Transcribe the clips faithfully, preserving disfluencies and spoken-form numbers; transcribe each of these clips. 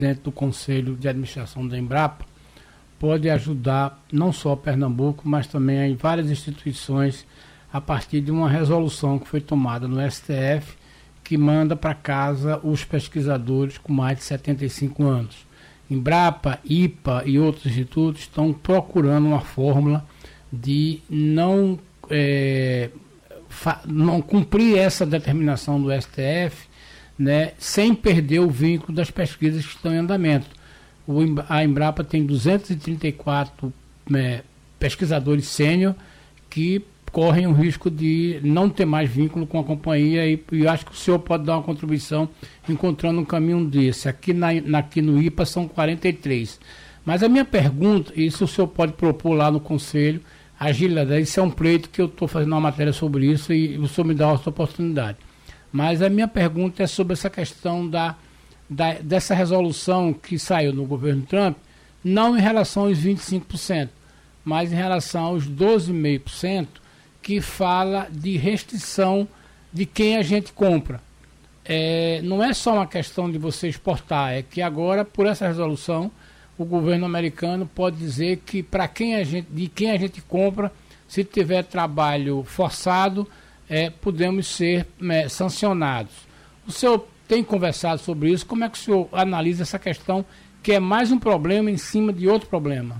dentro do Conselho de Administração da Embrapa, pode ajudar não só Pernambuco, mas também em várias instituições, a partir de uma resolução que foi tomada no S T F, que manda para casa os pesquisadores com mais de setenta e cinco anos. Embrapa, I P A e outros institutos estão procurando uma fórmula de não, é, fa- não cumprir essa determinação do S T F, né, sem perder o vínculo das pesquisas que estão em andamento. O, a Embrapa tem duzentos e trinta e quatro é, pesquisadores sênior que correm o risco de não ter mais vínculo com a companhia e, e acho que o senhor pode dar uma contribuição encontrando um caminho desse. Aqui, na, na, aqui no I P A são quarenta e três. Mas a minha pergunta, isso o senhor pode propor lá no Conselho, agilidade, isso é um pleito que eu estou fazendo uma matéria sobre isso e o senhor me dá essa oportunidade. Mas a minha pergunta é sobre essa questão da, da, dessa resolução que saiu no governo Trump, não em relação aos vinte e cinco por cento, mas em relação aos doze vírgula cinco por cento, que fala de restrição de quem a gente compra. É, não é só uma questão de você exportar, é que agora, por essa resolução, o governo americano pode dizer que para quem a gente, de quem a gente compra, se tiver trabalho forçado, é, podemos ser é, sancionados. O senhor tem conversado sobre isso? Como é que o senhor analisa essa questão, que é mais um problema em cima de outro problema?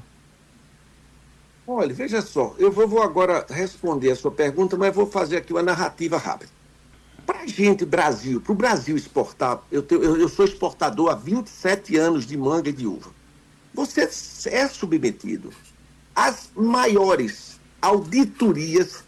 Olha, veja só, eu vou, vou agora responder a sua pergunta, mas vou fazer aqui uma narrativa rápida. Para a gente, Brasil, para o Brasil exportar, eu, te, eu, eu sou exportador há vinte e sete anos de manga e de uva. Você é submetido às maiores auditorias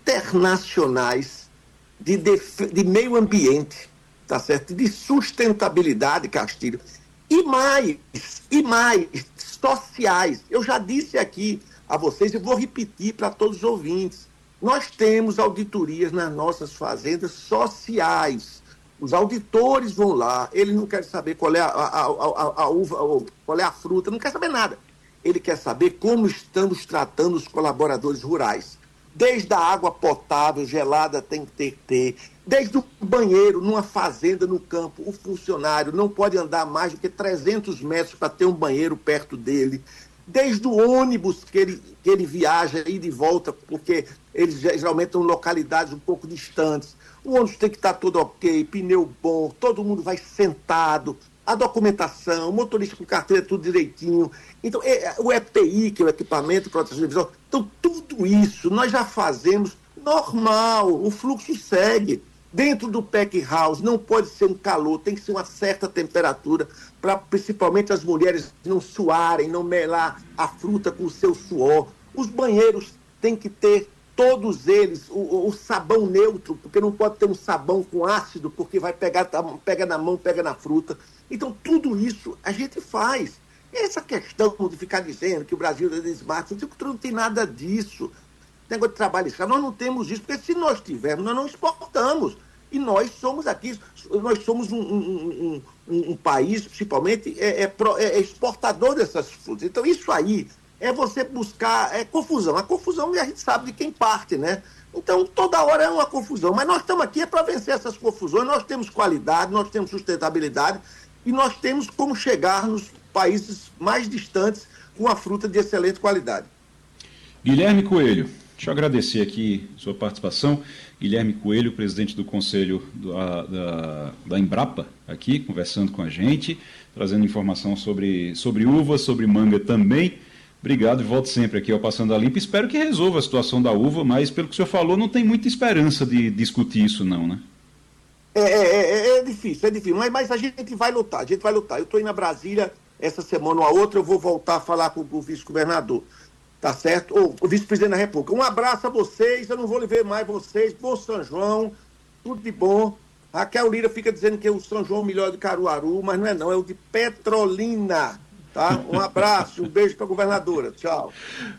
internacionais de, def, de meio ambiente, tá certo? De sustentabilidade, Castilho. E mais, e mais, sociais. Eu já disse aqui a vocês, eu vou repetir para todos os ouvintes. Nós temos auditorias nas nossas fazendas sociais. Os auditores vão lá, eles não querem saber qual é a, a, a, a uva, qual é a fruta, não quer saber nada. Ele quer saber como estamos tratando os colaboradores rurais. Desde a água potável, gelada, tem que ter, ter. Desde o banheiro, numa fazenda, no campo, o funcionário não pode andar mais do que trezentos metros para ter um banheiro perto dele. Desde o ônibus que ele, que ele viaja e de volta, porque eles geralmente estão em localidades um pouco distantes. O ônibus tem que estar todo ok, pneu bom, todo mundo vai sentado, a documentação, o motorista com carteira, tudo direitinho. Então, é, o E P I, que é o equipamento de proteção individual, então tudo isso nós já fazemos normal, o fluxo segue. Dentro do pack house não pode ser um calor, tem que ser uma certa temperatura para principalmente as mulheres não suarem, não melar a fruta com o seu suor. Os banheiros têm que ter, todos eles, o, o sabão neutro, porque não pode ter um sabão com ácido, porque vai pegar, pega na mão, pega na fruta. Então tudo isso a gente faz. Essa questão de ficar dizendo que o Brasil é desmate, não tem nada disso. Negócio de trabalho escravo, nós não temos isso, porque se nós tivermos, nós não exportamos. E nós somos aqui, nós somos um, um, um, um país, principalmente, é, é, é exportador dessas frutas. Então isso aí é você buscar é, confusão. A confusão a gente sabe de quem parte, né? Então toda hora é uma confusão. Mas nós estamos aqui é para vencer essas confusões. Nós temos qualidade, nós temos sustentabilidade e nós temos como chegar nos países mais distantes com a fruta de excelente qualidade. Guilherme Coelho. Deixa eu agradecer aqui sua participação. Guilherme Coelho, presidente do Conselho da, da, da Embrapa, aqui, conversando com a gente, trazendo informação sobre, sobre uva, sobre manga também. Obrigado e volto sempre aqui ao Passando a Limpo. Espero que resolva a situação da uva, mas pelo que o senhor falou, não tem muita esperança de discutir isso não, né? É, é, é difícil, é difícil, mas, mas a gente vai lutar, a gente vai lutar. Eu estou indo a Brasília essa semana ou a outra, eu vou voltar a falar com o vice-governador. Tá certo? Ou o vice-presidente da República. Um abraço a vocês, eu não vou ver mais vocês. Bom São João, tudo de bom. Raquel Lira fica dizendo que o São João é o melhor de Caruaru, mas não é não, é o de Petrolina. Tá? Um abraço, um beijo para a governadora. Tchau.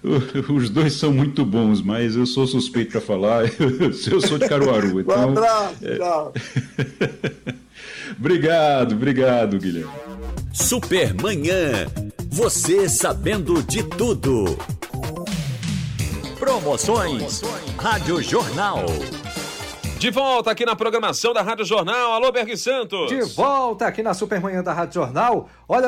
Os dois são muito bons, mas eu sou suspeito para falar. Eu sou de Caruaru. Então, um abraço, é... tchau. Obrigado, obrigado, Guilherme. Supermanhã. Você sabendo de tudo. Promoções Rádio Jornal. De volta aqui na programação da Rádio Jornal. Alô, Berg Santos. De volta aqui na Supermanhã da Rádio Jornal. Olha,